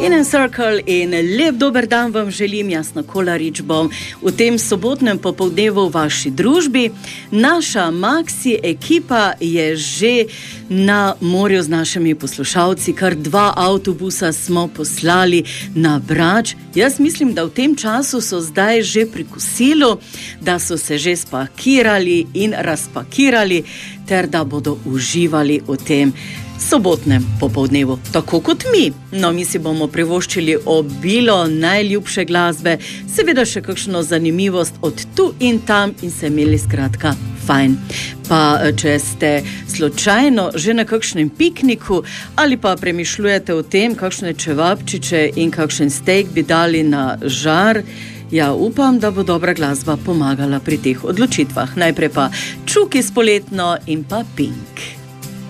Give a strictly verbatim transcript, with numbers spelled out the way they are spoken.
Inner Circle in lep dober dan vam želim, Jasna Kolarič bom v tem sobotnem popoldnevu v vaši družbi. Naša Maxi ekipa je že na morju z našimi poslušalci, kar dva avtobusa smo poslali na Brač. Jaz mislim, da v tem času so zdaj že pri kosilu, da so se že spakirali in razpakirali, ter da bodo uživali v tem sobotnem popoldnevu, tako kot mi. No, mi si bomo privoščili obilo najljubše glasbe, seveda še kakšno zanimivost od tu in tam in se imeli skratka fajn. Pa če ste slučajno že na kakšnem pikniku ali pa premišljujete o tem, kakšne čevapčiče in kakšen steak bi dali na žar, ja, upam, da bo dobra glasba pomagala pri teh odločitvah. Najprej pa Čuki s Poletno in pa Pink.